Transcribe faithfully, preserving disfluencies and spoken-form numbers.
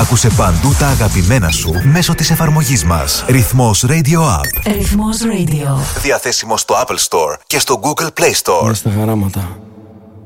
Άκουσε παντού τα αγαπημένα σου μέσω της εφαρμογής μας. Ρυθμός Radio App. Ρυθμός Radio. Διαθέσιμο στο Apple Store και στο Google Play Store. Μες στα χαράματα.